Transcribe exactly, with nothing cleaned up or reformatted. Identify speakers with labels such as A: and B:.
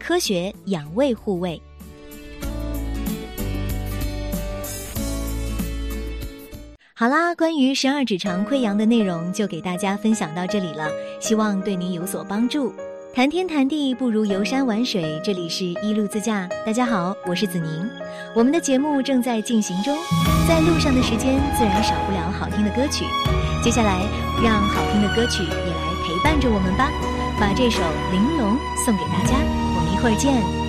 A: 科学养胃护胃。好啦，关于十二指肠溃疡的内容就给大家分享到这里了，希望对您有所帮助。谈天谈地不如游山玩水，这里是一路自驾。大家好，我是子宁。我们的节目正在进行中，在路上的时间自然少不了好听的歌曲。接下来让好听的歌曲也来陪伴着我们吧，把这首《玲珑》送给大家，我们一会儿见。